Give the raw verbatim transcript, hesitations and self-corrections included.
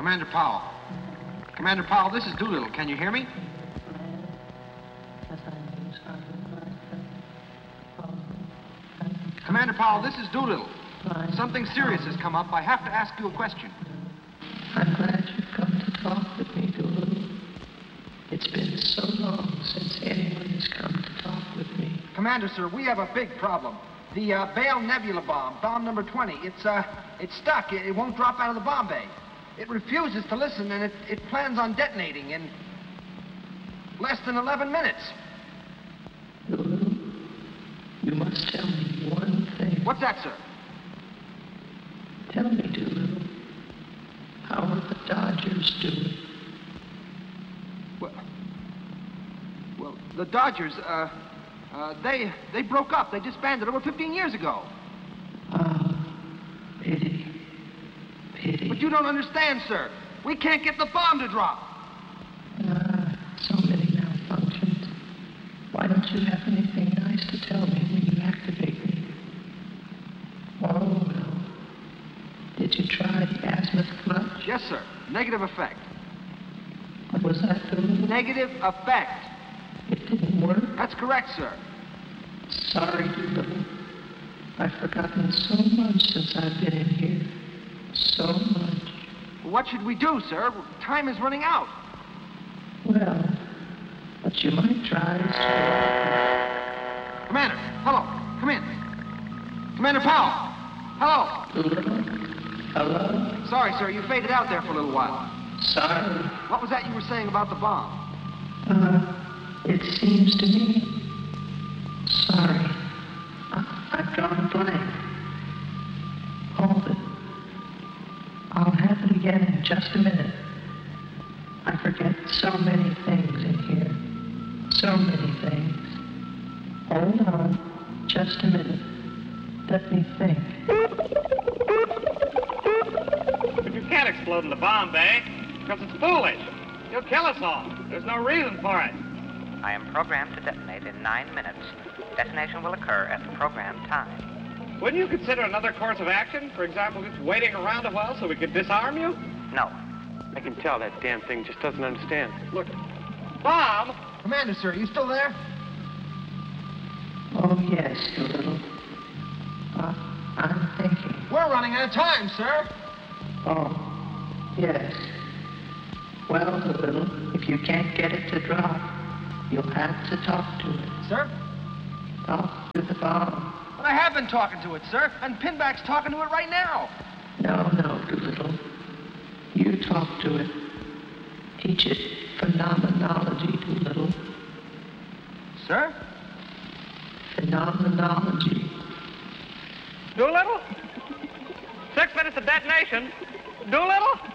Commander Powell. Commander Powell, this is Doolittle. Can you hear me? Commander Powell, this is Doolittle. Something serious has come up. I have to ask you a question. I'm glad you've come to talk with me, Doolittle. It's been so long since anyone has come to talk with me. Commander, sir, we have a big problem. The uh, Baal Nebula bomb, bomb number twenty, it's, uh, it's stuck. It, it won't drop out of the bomb bay. It refuses to listen, and it, it plans on detonating in less than eleven minutes. Doolittle, you must tell me one thing. What's that, sir? Tell me, Doolittle, how are the Dodgers doing? Well, well the Dodgers, uh, uh, they, they broke up. They disbanded over fifteen years ago. Ah, pity, pity. But you don't understand, sir. We can't get the bomb to drop. Ah, so many malfunctions. Why don't you have anything nice to tell me when you activate me? Oh, well. Did you try the azimuth clutch? Yes, sir. Negative effect. What was that, Doolittle? Negative effect. It didn't work? That's correct, sir. Sorry, Doolittle. I've forgotten so much since I've been in here. So much. What should we do, sir? Time is running out. Well, what you might try is to... Commander, hello. Come in. Commander Powell. Hello. Doolittle? Hello? Sorry, sir. You faded out there for a little while. Sorry. What was that you were saying about the bomb? Uh, it seems to me... Sorry. I, I've drawn a blank. Hold it. I'll have it again in just a minute. I forget so many things in here. So many things. Hold on. Just a minute. Let me think. But you can't explode in the bomb bay, because it's foolish. You'll kill us all. There's no reason for it. I am programmed to detonate in nine minutes. Detonation will occur at the programmed time. Wouldn't you consider another course of action? For example, just waiting around a while so we could disarm you? No. I can tell that damn thing just doesn't understand. Look, bomb! Commander, sir, are you still there? Oh, yes, Doolittle. Uh, I'm thinking. We're running out of time, sir. Oh, yes. Well, Doolittle, if you can't get it to drop, you'll have to talk to it. Sir? Talk to the bomb. But I have been talking to it, sir, and Pinback's talking to it right now. No, no, Doolittle. You talk to it. Teach it phenomenology, Doolittle. Sir? Phenomenology. Doolittle? Six minutes of detonation. Doolittle?